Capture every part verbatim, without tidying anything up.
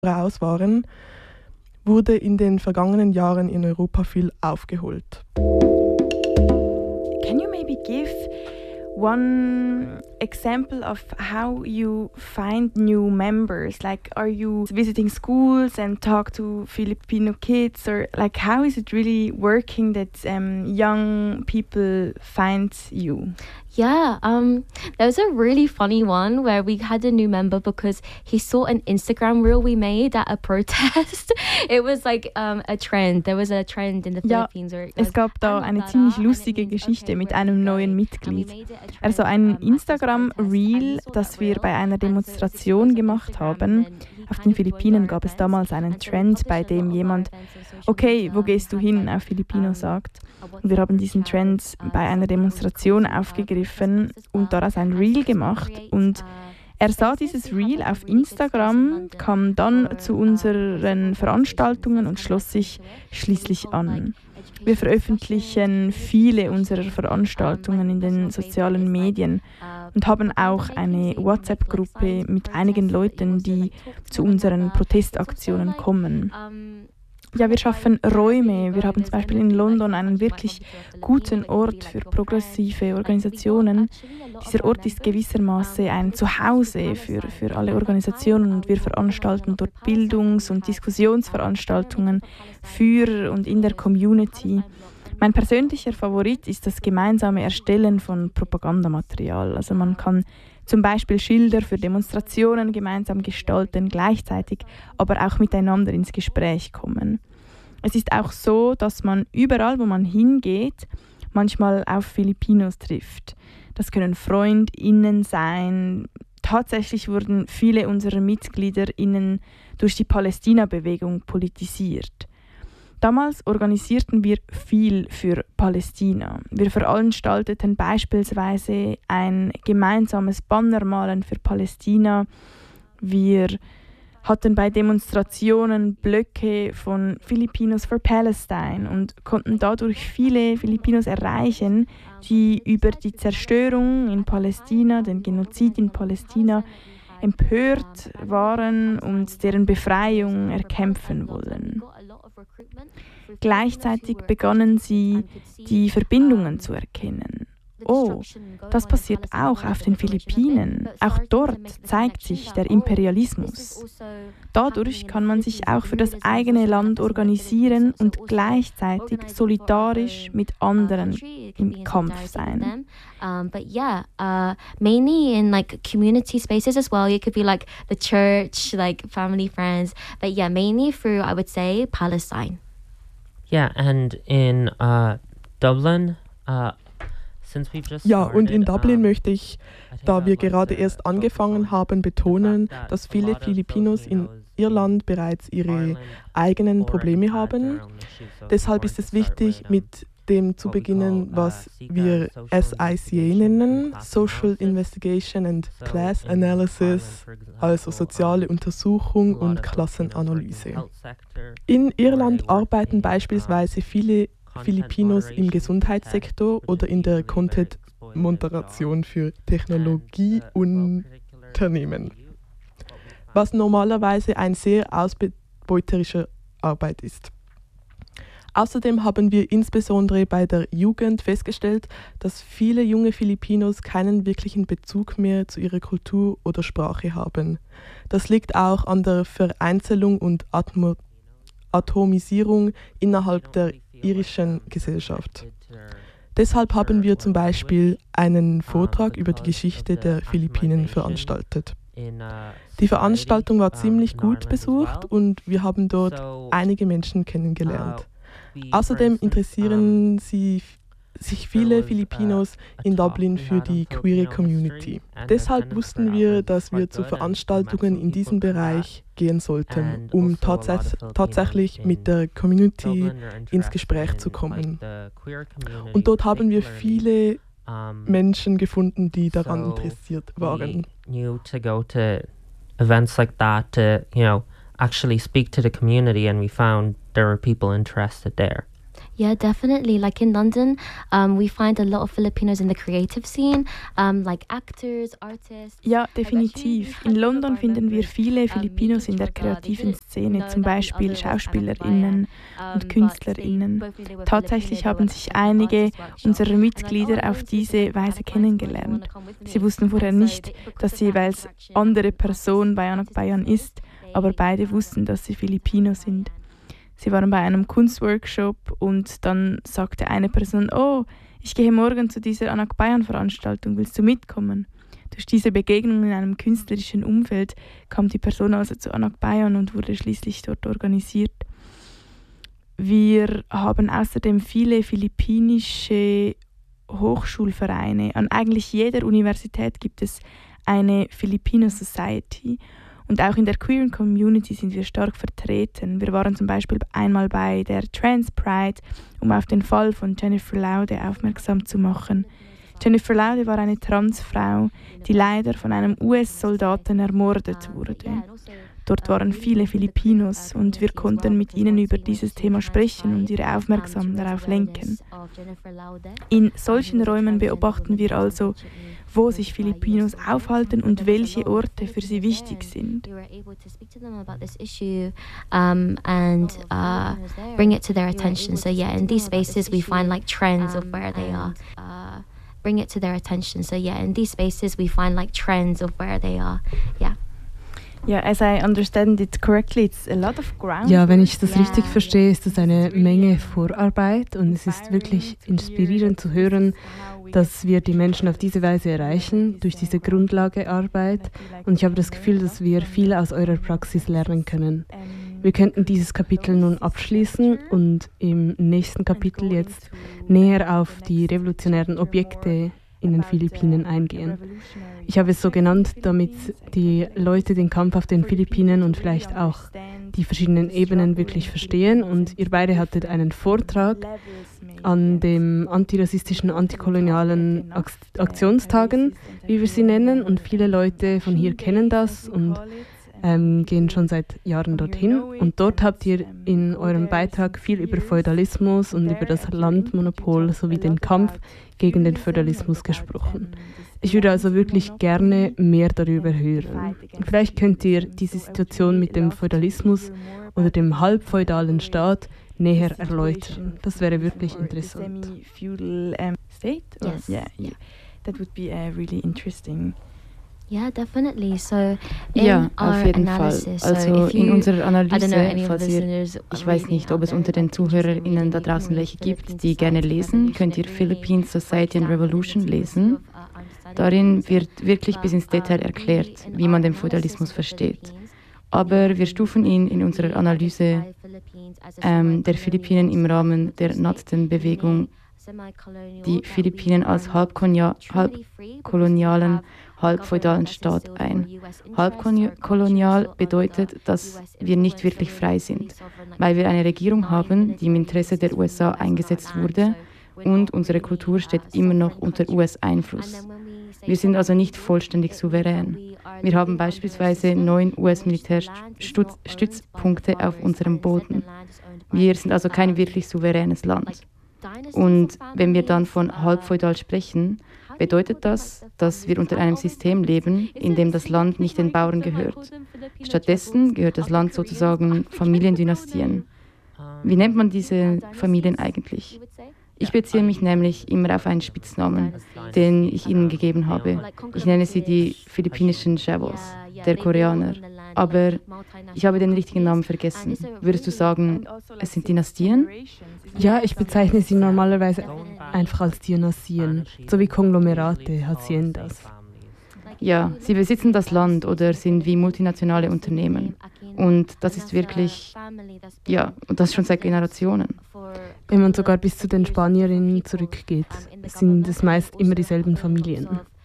voraus waren, wurde in den vergangenen Jahren in Europa viel aufgeholt. Can you maybe give one example of how you find new members? Like, are you visiting schools and talk to Filipino kids, or like how is it really working that um, young people find you? Yeah, um, there was a really funny one where we had a new member because he saw an Instagram reel we made at a protest. It was like um, a trend. There was a trend in the Ja, Philippines. Where it es was, gab da eine ziemlich lustige Geschichte mit einem neuen Mitglied. Also ein Instagram-Reel, das wir bei einer Demonstration gemacht haben. Auf den Philippinen gab es damals einen Trend, bei dem jemand „Okay, wo gehst du hin?" auf Filipino sagt. Und wir haben diesen Trend bei einer Demonstration aufgegriffen und daraus ein Reel gemacht. Und er sah dieses Reel auf Instagram, kam dann zu unseren Veranstaltungen und schloss sich schließlich an. Wir veröffentlichen viele unserer Veranstaltungen in den sozialen Medien und haben auch eine WhatsApp-Gruppe mit einigen Leuten, die zu unseren Protestaktionen kommen. Ja, wir schaffen Räume. Wir haben zum Beispiel in London einen wirklich guten Ort für progressive Organisationen. Dieser Ort ist gewissermaßen ein Zuhause für, für alle Organisationen und wir veranstalten dort Bildungs- und Diskussionsveranstaltungen für und in der Community. Mein persönlicher Favorit ist das gemeinsame Erstellen von Propagandamaterial. Also man kann zum Beispiel Schilder für Demonstrationen gemeinsam gestalten, gleichzeitig aber auch miteinander ins Gespräch kommen. Es ist auch so, dass man überall, wo man hingeht, manchmal auf Filipinos trifft. Das können FreundInnen sein. Tatsächlich wurden viele unserer MitgliederInnen durch die Palästina-Bewegung politisiert. Damals organisierten wir viel für Palästina. Wir veranstalteten beispielsweise ein gemeinsames Bannermalen für Palästina. Wir hatten bei Demonstrationen Blöcke von Filipinos for Palestine und konnten dadurch viele Filipinos erreichen, die über die Zerstörung in Palästina, den Genozid in Palästina, empört waren und deren Befreiung erkämpfen wollen. Gleichzeitig begannen sie, die Verbindungen zu erkennen. Oh, das passiert auch auf den Philippinen. Auch dort zeigt sich der Imperialismus. Dadurch kann man sich auch für das eigene Land organisieren und gleichzeitig solidarisch mit anderen im Kampf sein. Um, but yeah, uh, mainly in like community spaces as well. It could be like the church, like family, friends. But yeah, mainly through, I would say, Palestine. Yeah, and in uh, Dublin, uh, since we've just Ja, und in started, Dublin um, möchte ich, da wir gerade erst angefangen haben, betonen, dass viele Filipinos in Irland bereits ihre eigenen Probleme haben. Deshalb ist es wichtig, mit dem zu beginnen, was wir S I C A nennen, Social Investigation and Class Analysis, also soziale Untersuchung und Klassenanalyse. In Irland arbeiten beispielsweise viele Filipinos im Gesundheitssektor oder in der Content-Moderation für Technologieunternehmen, was normalerweise eine sehr ausbeuterische Arbeit ist. Außerdem haben wir insbesondere bei der Jugend festgestellt, dass viele junge Filipinos keinen wirklichen Bezug mehr zu ihrer Kultur oder Sprache haben. Das liegt auch an der Vereinzelung und Atmo- Atomisierung innerhalb der irischen Gesellschaft. Deshalb haben wir zum Beispiel einen Vortrag über die Geschichte der Philippinen veranstaltet. Die Veranstaltung war ziemlich gut besucht und wir haben dort einige Menschen kennengelernt. Außerdem interessieren sie, sich viele Filipinos in Dublin für die queere Community. Deshalb wussten wir, dass wir zu Veranstaltungen in diesem Bereich gehen sollten, um tats- tatsächlich mit der Community ins Gespräch zu kommen. Und dort haben wir viele Menschen gefunden, die daran interessiert waren. Events like that to, you know, actually speak to the community, and we found there were people interested there. Yeah, definitely. Like in London, um, we find a lot of Filipinos in the creative scene, um, like actors, artists. Ja, definitiv. In London finden wir viele Filipinos in der kreativen Szene, zum Beispiel SchauspielerInnen und KünstlerInnen. Tatsächlich haben sich einige unserer Mitglieder auf diese Weise kennengelernt. Sie wussten vorher nicht, dass die jeweils andere Person bei Anak Bayan ist, aber beide wussten, dass sie Filipino sind. Sie waren bei einem Kunstworkshop und dann sagte eine Person, oh, ich gehe morgen zu dieser Anak Bayan-Veranstaltung, willst du mitkommen? Durch diese Begegnung in einem künstlerischen Umfeld kam die Person also zu Anak Bayan und wurde schließlich dort organisiert. Wir haben außerdem viele philippinische Hochschulvereine. An eigentlich jeder Universität gibt es eine Filipino Society. Und auch in der queeren Community sind wir stark vertreten. Wir waren zum Beispiel einmal bei der Trans Pride, um auf den Fall von Jennifer Laude aufmerksam zu machen. Jennifer Laude war eine Transfrau, die leider von einem U S-Soldaten ermordet wurde. Dort waren viele Filipinos und wir konnten mit ihnen über dieses Thema sprechen und ihre Aufmerksamkeit darauf lenken. In solchen Räumen beobachten wir also, wo sich Filipinos aufhalten und welche Orte für sie wichtig sind. Um, and uh, bring it to their attention. So yeah, in these spaces we find like trends of where they are. Uh, bring it to their attention. So yeah, in these spaces we find like trends of where they are. Yeah. Yeah, as I understand it correctly, it's a lot of ground. Ja, wenn ich das richtig verstehe, ist es eine Menge Vorarbeit und es ist wirklich inspirierend zu hören, dass wir die Menschen auf diese Weise erreichen, durch diese Grundlagearbeit. Und ich habe das Gefühl, dass wir viel aus eurer Praxis lernen können. Wir könnten dieses Kapitel nun abschließen und im nächsten Kapitel jetzt näher auf die revolutionären Objekte in den Philippinen eingehen. Ich habe es so genannt, damit die Leute den Kampf auf den Philippinen und vielleicht auch die verschiedenen Ebenen wirklich verstehen. Und ihr beide hattet einen Vortrag an dem antirassistischen, antikolonialen Aktionstagen, wie wir sie nennen. Und viele Leute von hier kennen das und ähm, gehen schon seit Jahren dorthin. Und dort habt ihr in eurem Beitrag viel über Feudalismus und über das Landmonopol sowie den Kampf gegen den Feudalismus gesprochen. Ich würde also wirklich gerne mehr darüber hören. Vielleicht könnt ihr diese Situation mit dem Feudalismus oder dem halbfeudalen Staat näher erläutern. Das wäre wirklich interessant. Yes. Yeah, yeah. That would be uh, really interesting. Yeah, definitely. So in ja, auf jeden Fall. Analysis, also so in unserer Analyse, know, falls ihr, ich weiß nicht, ob es unter den ZuhörerInnen da draußen welche gibt, die gerne lesen, könnt ihr Philippines Society and Revolution lesen. Darin wird wirklich bis ins Detail erklärt, wie man den Feudalismus versteht. Aber wir stufen ihn in unserer Analyse ähm, der Philippinen im Rahmen der N A D T-Bewegung, die Philippinen als halbkolonialen, halbfeudalen Staat ein. Halbkolonial bedeutet, dass wir nicht wirklich frei sind, weil wir eine Regierung haben, die im Interesse der U S A eingesetzt wurde und unsere Kultur steht immer noch unter U S-Einfluss. Wir sind also nicht vollständig souverän. Wir haben beispielsweise neun U S-Militärstützpunkte auf unserem Boden. Wir sind also kein wirklich souveränes Land. Und wenn wir dann von halbfeudal sprechen, bedeutet das, dass wir unter einem System leben, in dem das Land nicht den Bauern gehört. Stattdessen gehört das Land sozusagen Familiendynastien. Wie nennt man diese Familien eigentlich? Ich beziehe mich nämlich immer auf einen Spitznamen, den ich ihnen gegeben habe. Ich nenne sie die philippinischen Chavos, der Koreaner. Aber ich habe den richtigen Namen vergessen. Würdest du sagen, es sind Dynastien? Ja, ich bezeichne sie normalerweise einfach als Dynastien, so wie Konglomerate, Haciendas. Ja, sie besitzen das Land oder sind wie multinationale Unternehmen. Und das ist wirklich, ja, und das schon seit Generationen. Wenn man sogar bis zu den Spanierinnen zurückgeht, sind es meist immer dieselben Familien.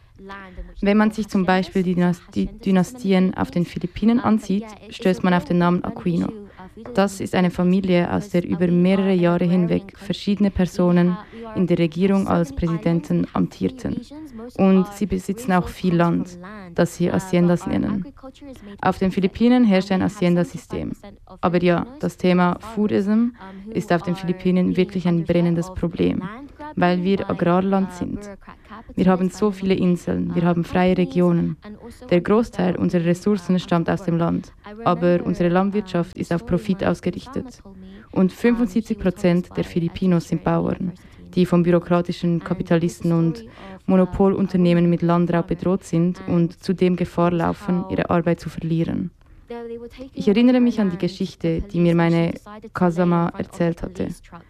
Wenn man sich zum Beispiel die Dynastien auf den Philippinen ansieht, stößt man auf den Namen Aquino. Das ist eine Familie, aus der über mehrere Jahre hinweg verschiedene Personen in der Regierung als Präsidenten amtierten. Und sie besitzen auch viel Land, das sie Haciendas nennen. Auf den Philippinen herrscht ein Hacienda-System. Aber ja, das Thema Foodism ist auf den Philippinen wirklich ein brennendes Problem, weil wir Agrarland sind. Wir haben so viele Inseln, wir haben freie Regionen. Der Großteil unserer Ressourcen stammt aus dem Land, aber unsere Landwirtschaft ist auf Profit ausgerichtet. Und fünfundsiebzig Prozent der Filipinos sind Bauern, die von bürokratischen Kapitalisten und Monopolunternehmen mit Landraub bedroht sind und zudem Gefahr laufen, ihre Arbeit zu verlieren. Ich erinnere mich an die Geschichte, die mir meine Kasama erzählt hatte.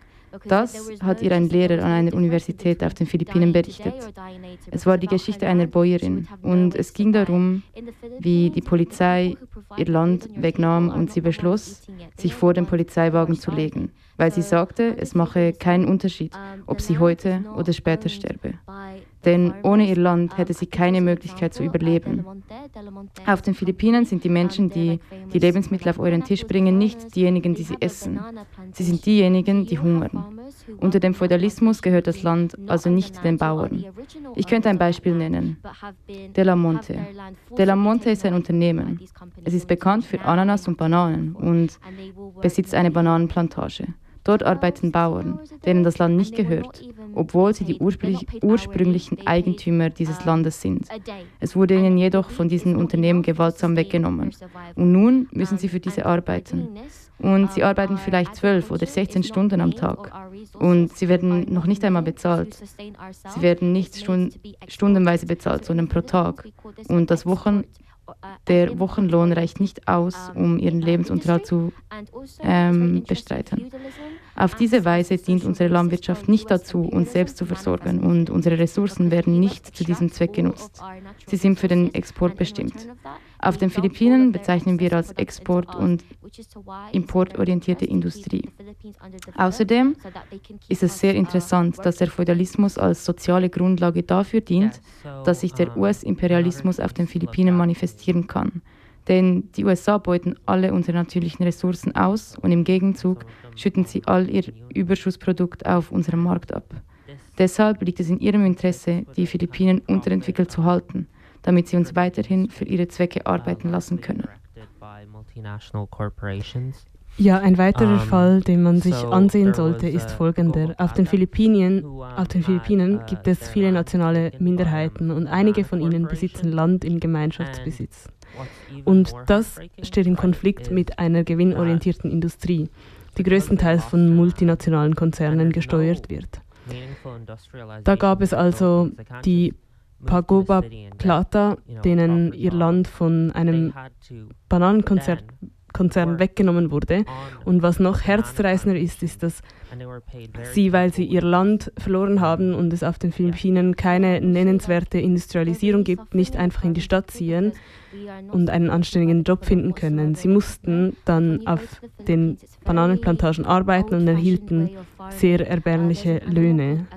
Das hat ihr ein Lehrer an einer Universität auf den Philippinen berichtet. Es war die Geschichte einer Bäuerin und es ging darum, wie die Polizei ihr Land wegnahm und sie beschloss, sich vor den Polizeiwagen zu legen, weil sie sagte, es mache keinen Unterschied, ob sie heute oder später sterbe. Denn ohne ihr Land hätte sie keine Möglichkeit zu überleben. Auf den Philippinen sind die Menschen, die die Lebensmittel auf euren Tisch bringen, nicht diejenigen, die sie essen. Sie sind diejenigen, die hungern. Unter dem Feudalismus gehört das Land also nicht den Bauern. Ich könnte ein Beispiel nennen. Del Monte. Del Monte ist ein Unternehmen. Es ist bekannt für Ananas und Bananen und besitzt eine Bananenplantage. Dort arbeiten Bauern, denen das Land nicht gehört, obwohl sie die ursprünglichen Eigentümer dieses Landes sind. Es wurde ihnen jedoch von diesen Unternehmen gewaltsam weggenommen. Und nun müssen sie für diese arbeiten. Und sie arbeiten vielleicht zwölf oder sechzehn Stunden am Tag. Und sie werden noch nicht einmal bezahlt. Sie werden nicht stund- stundenweise bezahlt, sondern pro Tag. Und das Wochen Der Wochenlohn reicht nicht aus, um ihren Lebensunterhalt zu ähm, bestreiten. Auf diese Weise dient unsere Landwirtschaft nicht dazu, uns selbst zu versorgen, und unsere Ressourcen werden nicht zu diesem Zweck genutzt. Sie sind für den Export bestimmt. Auf den Philippinen bezeichnen wir als Export- und importorientierte Industrie. Außerdem ist es sehr interessant, dass der Feudalismus als soziale Grundlage dafür dient, dass sich der U S-Imperialismus auf den Philippinen manifestieren kann. Denn die U S A beuten alle unsere natürlichen Ressourcen aus und im Gegenzug schütten sie all ihr Überschussprodukt auf unserem Markt ab. Deshalb liegt es in ihrem Interesse, die Philippinen unterentwickelt zu halten, damit sie uns weiterhin für ihre Zwecke arbeiten lassen können. Ja, ein weiterer um, Fall, den man sich so ansehen sollte, ist folgender. Auf den Philippinen, auf den Philippinen gibt es viele nationale Minderheiten und einige von ihnen besitzen Land in Gemeinschaftsbesitz. Und das steht im Konflikt mit einer gewinnorientierten Industrie, die größtenteils von multinationalen Konzernen gesteuert wird. Da gab es also die Pagoba Plata, denen ihr Land von einem Bananenkonzern Konzern weggenommen wurde. Und was noch herzzerreißender ist, ist, dass sie, weil sie ihr Land verloren haben und es auf den Philippinen keine nennenswerte Industrialisierung gibt, nicht einfach in die Stadt ziehen und einen anständigen Job finden können. Sie mussten dann auf den Bananenplantagen arbeiten und erhielten sehr erbärmliche Löhne.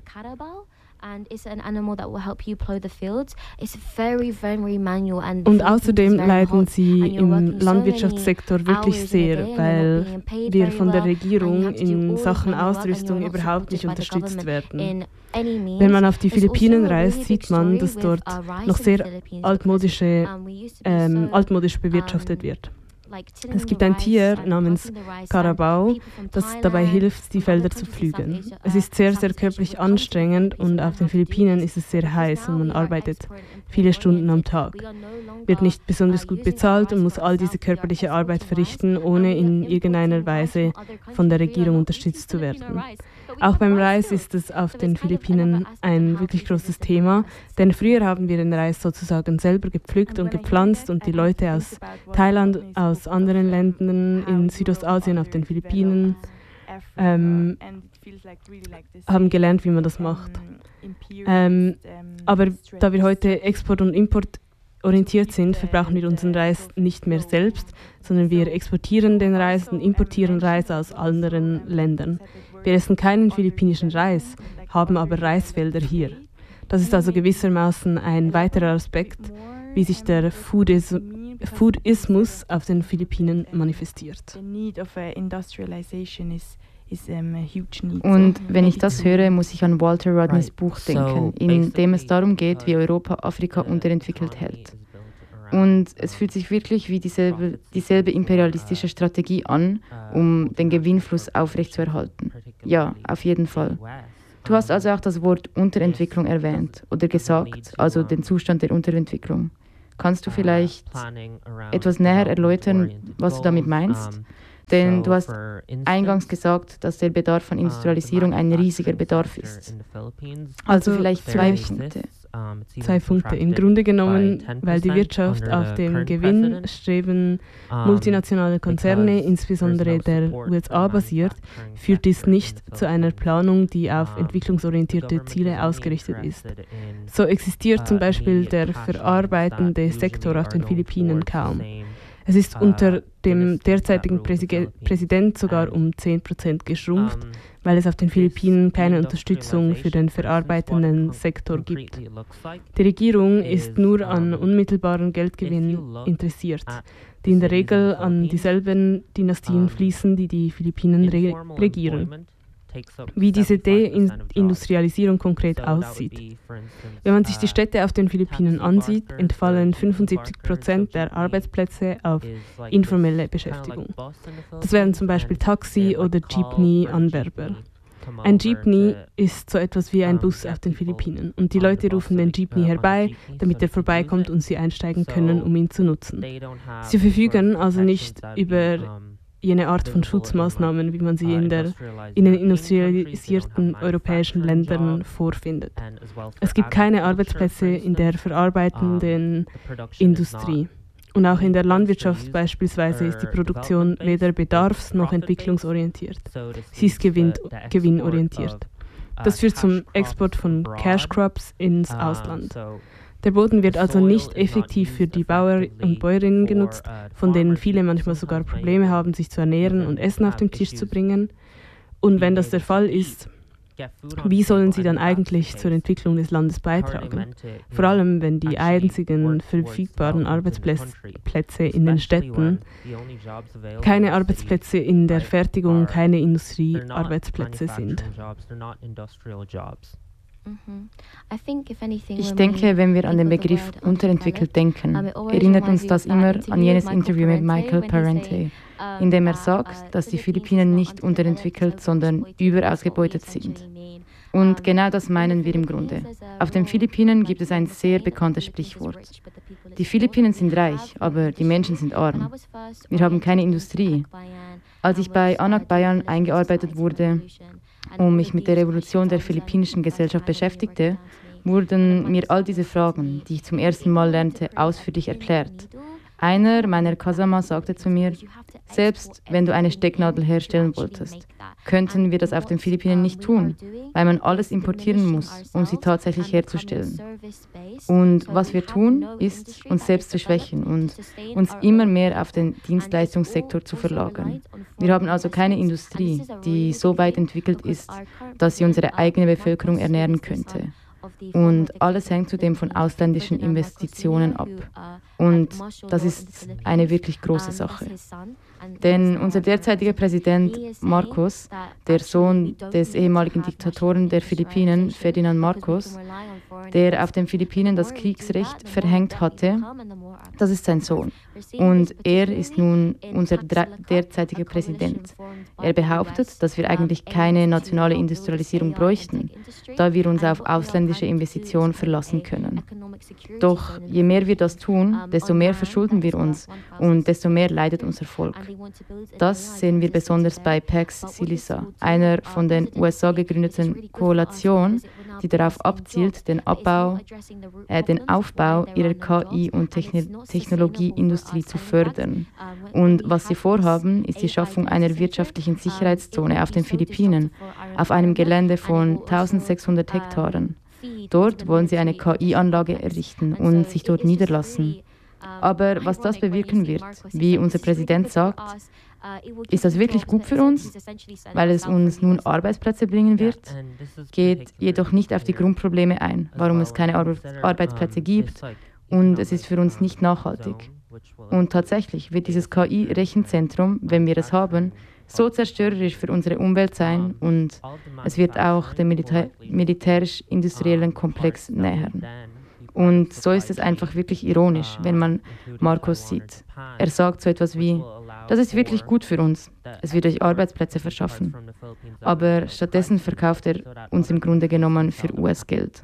Und außerdem leiden sie im Landwirtschaftssektor wirklich sehr, weil wir von der Regierung in Sachen Ausrüstung überhaupt nicht unterstützt werden. Wenn man auf die Philippinen reist, sieht man, dass dort noch sehr altmodische, ähm, altmodisch bewirtschaftet wird. Es gibt ein Tier namens Carabao, das dabei hilft, die Felder zu pflügen. Es ist sehr, sehr körperlich anstrengend und auf den Philippinen ist es sehr heiß und man arbeitet viele Stunden am Tag, wird nicht besonders gut bezahlt und muss all diese körperliche Arbeit verrichten, ohne in irgendeiner Weise von der Regierung unterstützt zu werden. Auch beim Reis ist es auf den Philippinen ein wirklich großes Thema, denn früher haben wir den Reis sozusagen selber gepflückt und gepflanzt und die Leute aus Thailand, aus anderen Ländern in Südostasien, auf den Philippinen, ähm, haben gelernt, wie man das macht. Ähm, aber da wir heute Export und Import orientiert sind, verbrauchen wir unseren Reis nicht mehr selbst, sondern wir exportieren den Reis und importieren Reis aus anderen Ländern. Wir essen keinen philippinischen Reis, haben aber Reisfelder hier. Das ist also gewissermaßen ein weiterer Aspekt, wie sich der Foodis- Foodismus auf den Philippinen manifestiert. Und wenn ich das höre, muss ich an Walter Rodneys Buch denken, in dem es darum geht, wie Europa Afrika unterentwickelt hält. Und es fühlt sich wirklich wie dieselbe, dieselbe imperialistische Strategie an, um den Gewinnfluss aufrechtzuerhalten. Ja, auf jeden Fall. Du hast also auch das Wort Unterentwicklung erwähnt oder gesagt, also den Zustand der Unterentwicklung. Kannst du vielleicht etwas näher erläutern, was du damit meinst? Denn du hast eingangs gesagt, dass der Bedarf an Industrialisierung ein riesiger Bedarf ist. Also vielleicht zwei Punkte. Zwei Punkte. Im Grunde genommen, weil die Wirtschaft auf dem Gewinn streben multinationale Konzerne, insbesondere der U S A, basiert, führt dies nicht zu einer Planung, die auf entwicklungsorientierte Ziele ausgerichtet ist. So existiert zum Beispiel der verarbeitende Sektor auf den Philippinen kaum. Es ist unter dem derzeitigen Präsident sogar um zehn Prozent geschrumpft, weil es auf den Philippinen keine Unterstützung für den verarbeitenden Sektor gibt. Die Regierung ist nur an unmittelbaren Geldgewinn interessiert, die in der Regel an dieselben Dynastien fließen, die die Philippinen re regieren. Wie diese Deindustrialisierung konkret aussieht. Wenn man sich die Städte auf den Philippinen ansieht, entfallen fünfundsiebzig Prozent der Arbeitsplätze auf informelle Beschäftigung. Das wären zum Beispiel Taxi- oder Jeepney-Anwerber. Ein Jeepney ist so etwas wie ein Bus auf den Philippinen und die Leute rufen den Jeepney herbei, damit er vorbeikommt und sie einsteigen können, um ihn zu nutzen. Sie verfügen also nicht über jene Art von Schutzmaßnahmen, wie man sie in, der, in den industrialisierten europäischen Ländern vorfindet. Es gibt keine Arbeitsplätze in der verarbeitenden Industrie. Und auch in der Landwirtschaft beispielsweise ist die Produktion weder bedarfs- noch entwicklungsorientiert. Sie ist gewinn, gewinnorientiert. Das führt zum Export von Cash Crops ins Ausland. Der Boden wird also nicht effektiv für die Bauern und Bäuerinnen genutzt, von denen viele manchmal sogar Probleme haben, sich zu ernähren und Essen auf den Tisch zu bringen. Und wenn das der Fall ist, wie sollen sie dann eigentlich zur Entwicklung des Landes beitragen? Vor allem, wenn die einzigen verfügbaren Arbeitsplätze in den Städten keine Arbeitsplätze in der Fertigung, keine Industriearbeitsplätze sind. Ich denke, wenn wir an den Begriff unterentwickelt denken, erinnert uns das immer an jenes Interview mit Michael Parente, in dem er sagt, dass die Philippinen nicht unterentwickelt, sondern überausgebeutet sind. Und genau das meinen wir im Grunde. Auf den Philippinen gibt es ein sehr bekanntes Sprichwort. Die Philippinen sind reich, aber die Menschen sind arm. Wir haben keine Industrie. Als ich bei Anak Bayan eingearbeitet wurde und mich mit der Revolution der philippinischen Gesellschaft beschäftigte, wurden mir all diese Fragen, die ich zum ersten Mal lernte, ausführlich erklärt. Einer meiner Kasama sagte zu mir, selbst wenn du eine Stecknadel herstellen wolltest, könnten wir das auf den Philippinen nicht tun, weil man alles importieren muss, um sie tatsächlich herzustellen. Und was wir tun, ist, uns selbst zu schwächen und uns immer mehr auf den Dienstleistungssektor zu verlagern. Wir haben also keine Industrie, die so weit entwickelt ist, dass sie unsere eigene Bevölkerung ernähren könnte. Und alles hängt zudem von ausländischen Investitionen ab. Und das ist eine wirklich große Sache. Denn unser derzeitiger Präsident Marcos, der Sohn des ehemaligen Diktatoren der Philippinen, Ferdinand Marcos, der auf den Philippinen das Kriegsrecht verhängt hatte, das ist sein Sohn. Und er ist nun unser derzeitiger Präsident. Er behauptet, dass wir eigentlich keine nationale Industrialisierung bräuchten, da wir uns auf ausländische Investitionen verlassen können. Doch je mehr wir das tun, desto mehr verschulden wir uns und desto mehr leidet unser Volk. Das sehen wir besonders bei Pax Silisa, einer von den U S A gegründeten Koalition, die darauf abzielt, den, Abbau, äh, den Aufbau ihrer K I- und Techn- Technologieindustrie zu fördern. Und was sie vorhaben, ist die Schaffung einer wirtschaftlichen Sicherheitszone auf den Philippinen, auf einem Gelände von eintausendsechshundert Hektaren. Dort wollen sie eine K I-Anlage errichten und sich dort niederlassen. Aber was das bewirken wird, wie unser Präsident sagt, ist das wirklich gut für uns, weil es uns nun Arbeitsplätze bringen wird, geht jedoch nicht auf die Grundprobleme ein, warum es keine Ar- Arbeitsplätze gibt, und es ist für uns nicht nachhaltig. Und tatsächlich wird dieses K I-Rechenzentrum, wenn wir es haben, so zerstörerisch für unsere Umwelt sein, und es wird auch den Militär- militärisch-industriellen Komplex nähern. Und so ist es einfach wirklich ironisch, wenn man Marcos sieht. Er sagt so etwas wie, das ist wirklich gut für uns, es wird euch Arbeitsplätze verschaffen. Aber stattdessen verkauft er uns im Grunde genommen für U S-Geld.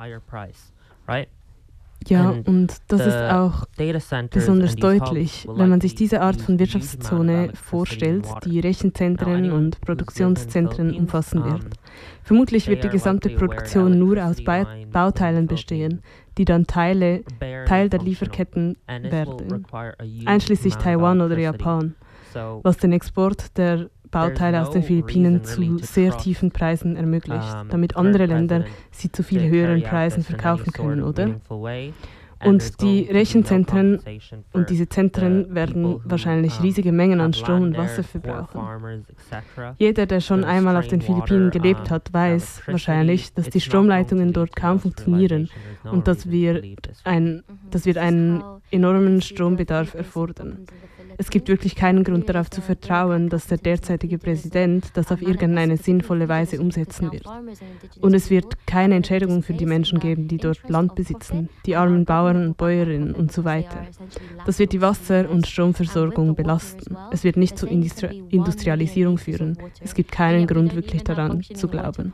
Ja, und das ist auch besonders deutlich, wenn man sich diese Art von Wirtschaftszone vorstellt, die Rechenzentren und Produktionszentren umfassen wird. Vermutlich wird die gesamte Produktion nur aus Bauteilen bestehen, die dann Teile, Teil der Lieferketten werden, einschließlich Taiwan oder Japan, was den Export der Bauteile aus den Philippinen zu sehr tiefen Preisen ermöglicht, damit andere Länder sie zu viel höheren Preisen verkaufen können, oder? Und die Rechenzentren und diese Zentren werden wahrscheinlich riesige Mengen an Strom und Wasser verbrauchen. Jeder, der schon einmal auf den Philippinen gelebt hat, weiß wahrscheinlich, dass die Stromleitungen dort kaum funktionieren und dass wir, ein, dass wir einen enormen Strombedarf erfordern. Es gibt wirklich keinen Grund darauf zu vertrauen, dass der derzeitige Präsident das auf irgendeine sinnvolle Weise umsetzen wird. Und es wird keine Entschädigung für die Menschen geben, die dort Land besitzen, die armen Bauern und Bäuerinnen und so weiter. Das wird die Wasser- und Stromversorgung belasten. Es wird nicht zur Industri- Industrialisierung führen. Es gibt keinen Grund, wirklich daran zu glauben.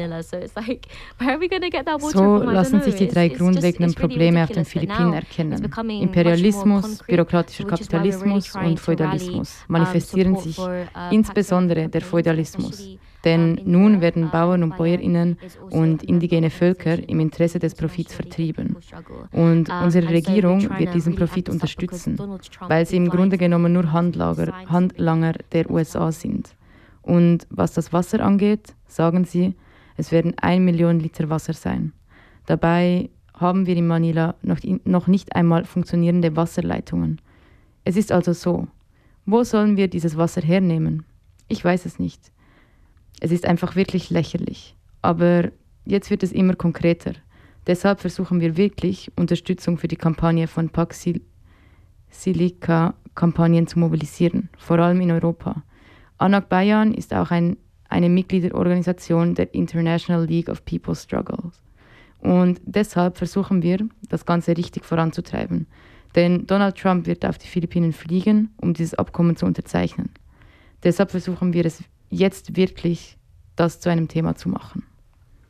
So lassen sich die drei grundlegenden Probleme auf den Philippinen erkennen. Imperialismus, bürokratischer Kapitalismus und Feudalismus manifestieren sich, insbesondere der Feudalismus. Denn nun werden Bauern und Bäuerinnen und indigene Völker im Interesse des Profits vertrieben. Und unsere Regierung wird diesen Profit unterstützen, weil sie im Grunde genommen nur Handlager, Handlanger der U S A sind. Und was das Wasser angeht, sagen sie, es werden eine Million Liter Wasser sein. Dabei haben wir in Manila noch, noch nicht einmal funktionierende Wasserleitungen. Es ist also so, wo sollen wir dieses Wasser hernehmen? Ich weiß es nicht. Es ist einfach wirklich lächerlich. Aber jetzt wird es immer konkreter. Deshalb versuchen wir wirklich, Unterstützung für die Kampagne von Pax Silica-Kampagnen zu mobilisieren, vor allem in Europa. Anak Bayan ist auch ein, eine Mitgliederorganisation der International League of People's Struggles. Und deshalb versuchen wir, das Ganze richtig voranzutreiben. Denn Donald Trump wird auf die Philippinen fliegen, um dieses Abkommen zu unterzeichnen. Deshalb versuchen wir es jetzt wirklich, das zu einem Thema zu machen.